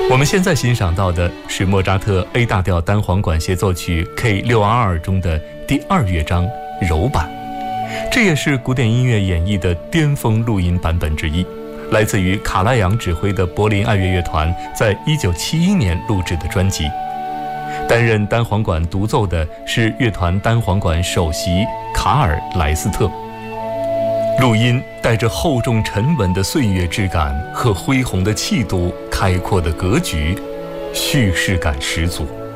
我们现在欣赏到的是莫扎特 A 大调单簧管协奏曲 K622 中的第2乐章柔版，这也是古典音乐演绎的巅峰录音版本之一，来自于卡拉扬指挥的柏林爱乐乐团在1971年录制的专辑。担任单簧管独奏的是乐团单簧管首席卡尔莱斯特。录音带着厚重沉稳的岁月质感和恢宏的气度，开阔的格局，叙事感十足。